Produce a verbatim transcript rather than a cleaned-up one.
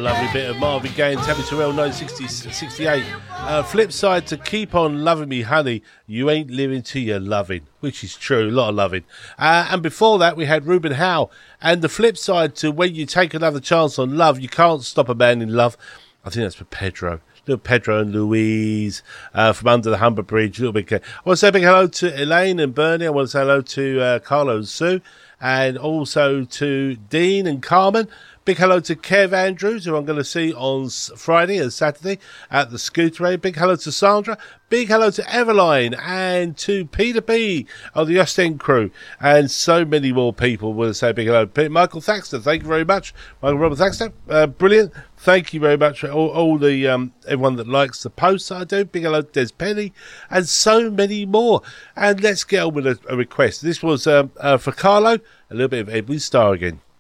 lovely bit of Marvin Gaye and Tabby Terrell, nineteen sixty-eight. Uh, flip side to Keep On Loving Me, Honey, You Ain't Living to Your Loving, which is true, a lot of loving. Uh, and before that, we had Ruben Howe. And the flip side to When You Take Another Chance on Love, You Can't Stop a Man in Love. I think that's for Pedro. Little Pedro and Louise uh, from Under the Humber Bridge. Little bit. I want to say a big hello to Elaine and Bernie. I want to say hello to uh, Carlo and Sue. And also to Dean and Carmen. Big hello to Kev Andrews, who I'm going to see on Friday and Saturday at the Scooter Raid. Big hello to Sandra. Big hello to Eveline and to Peter B of the Ostend crew. And so many more people will say big hello. Michael Thaxter, thank you very much. Michael Robert Thaxter, uh, brilliant. Thank you very much for all, all the um, everyone that likes the posts I do. Big hello to Des Penny and so many more. And let's get on with a, a request. This was um, uh, for Carlo, a little bit of Edwin Starr again.